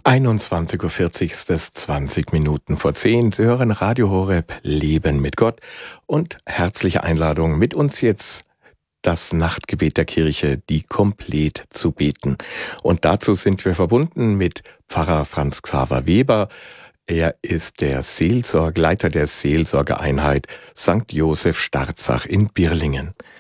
21:40 ist es, 20 Minuten vor 10. Sie hören Radio Horeb Leben mit Gott und herzliche Einladung, mit uns jetzt das Nachtgebet der Kirche, die Komplett zu beten. Und dazu sind wir verbunden mit Pfarrer Franz Xaver Weber. Er ist der Leiter der Seelsorgeeinheit St. Josef Starzach in Birlingen.